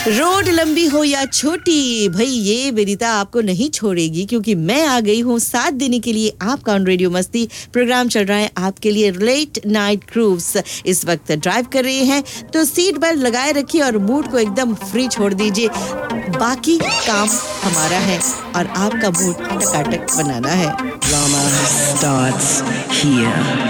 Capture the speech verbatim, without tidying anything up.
Road लंबी हो या छोटी, भाई ये विनीता आपको नहीं छोड़ेगी क्योंकि मैं आ गई हूँ साथ देने के लिए आपका ऑन रेडियो मस्ती प्रोग्राम चल रहा है आपके लिए लेट नाइट क्रूज। इस वक्त ड्राइव कर रहे हैं तो सीट बेल्ट लगाए रखिए और मूड को एकदम फ्री छोड़ दीजिए। बाकी काम हमारा है और आपका मूड टकाटक बनाना है। Drama starts here.